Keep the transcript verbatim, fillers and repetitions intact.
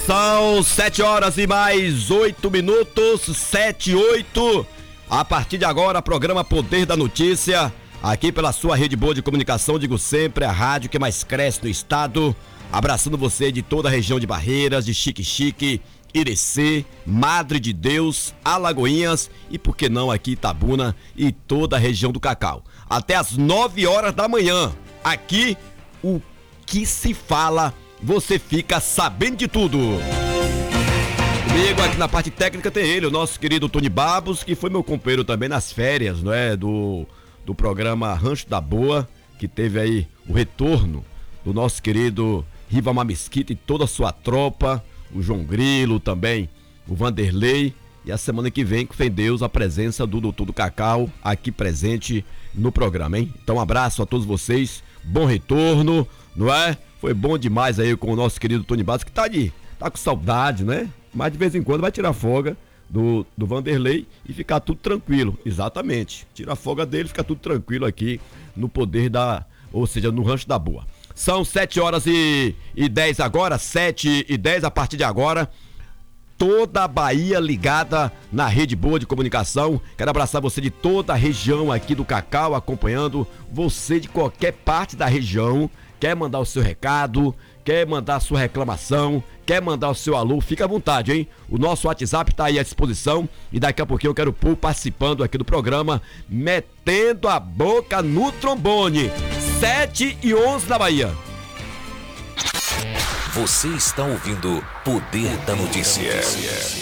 São sete horas e mais oito minutos, sete e oito. A partir de agora, programa Poder da Notícia, aqui pela sua rede boa de comunicação, digo sempre, a rádio que mais cresce no estado, abraçando você de toda a região de Barreiras, de Xique-Xique, Irecê, Madre de Deus, Alagoinhas e, por que não, aqui Itabuna e toda a região do Cacau. Até às nove horas da manhã, aqui, o que se fala, você fica sabendo de tudo. Comigo aqui na parte técnica tem ele, o nosso querido Tony Babos, que foi meu companheiro também nas férias, não é? Do, do programa Rancho da Boa, que teve aí o retorno do nosso querido Rivamar Mesquita e toda a sua tropa, o João Grilo também, o Vanderlei, e a semana que vem, com fé em Deus, a presença do doutor do Cacau aqui presente no programa, hein? Então um abraço a todos vocês, bom retorno, não é? Foi bom demais aí com o nosso querido Tony Babos, que tá de, tá com saudade, né? Mas de vez em quando vai tirar folga do, do Vanderlei e ficar tudo tranquilo. Exatamente. Tira a folga dele, fica tudo tranquilo aqui no Poder da... Ou seja, no Rancho da Boa. São sete horas e, e dez agora, sete e dez a partir de agora. Toda a Bahia ligada na rede boa de comunicação. Quero abraçar você de toda a região aqui do Cacau, acompanhando você de qualquer parte da região. Quer mandar o seu recado, quer mandar a sua reclamação, quer mandar o seu alô, fica à vontade, hein? O nosso WhatsApp tá aí à disposição e daqui a pouquinho eu quero pôr participando aqui do programa, metendo a boca no trombone. sete e onze na Bahia. Você está ouvindo Poder da Notícia.